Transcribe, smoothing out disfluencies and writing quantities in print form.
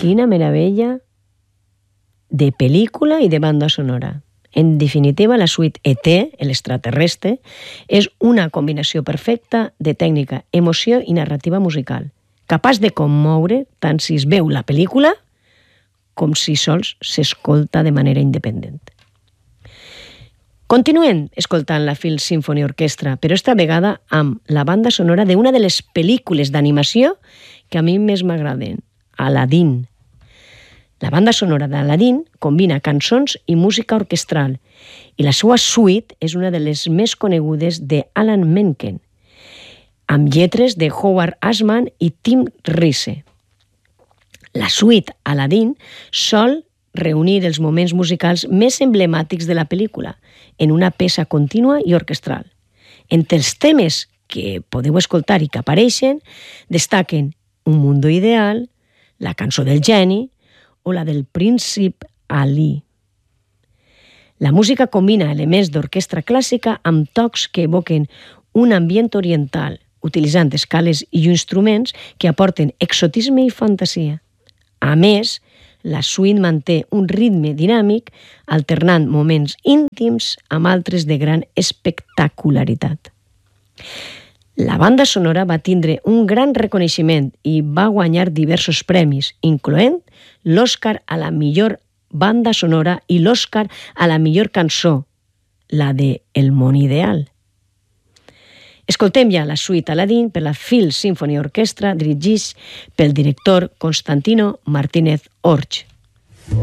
Quina meravella de pel·lícula i de banda sonora. En definitiva, la suite E.T., l'extraterrestre, és una combinació perfecta de tècnica, emoció i narrativa musical, capaç de commoure tant si es veu la pel·lícula com si sols s'escolta de manera independent. Continuem escoltant la Phil Symphony Orchestra, però esta vegada amb la banda sonora d'una de les pel·lícules d'animació que a mi més m'agraden, Aladdin. La banda sonora d'Aladdin combina cançons i música orquestral i la seva suite és una de les més conegudes d'Alan Menken, amb lletres de Howard Ashman i Tim Rice. La suite Aladdin sol reunir els moments musicals més emblemàtics de la pel·lícula en una peça contínua i orquestral. Entre els temes que podeu escoltar i que apareixen destaquen Un mundo ideal, la cançó del geni o la del príncip Ali. La música combina elements d'orquestra clàssica amb tocs que evoquen un ambient oriental, utilitzant escales i instruments que aporten exotisme i fantasia. A més, la suite manté un ritme dinàmic, alternant moments íntims amb altres de gran espectacularitat. La banda sonora va tindre un gran reconeixement i va guanyar diversos premis, incloent l'Oscar a la millor banda sonora i l'Oscar a la millor cançó, la de El món ideal. Escoltem ja la suite Aladdin per la Phil Symphony Orchestra, dirigits pel director Constantino Martínez Orch.